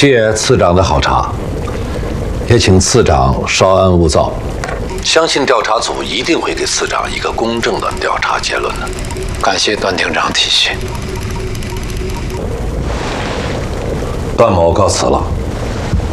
谢次长的好茶，也请次长稍安勿躁。相信调查组一定会给次长一个公正的调查结论的。 感谢段厅长体恤。 段某告辞了。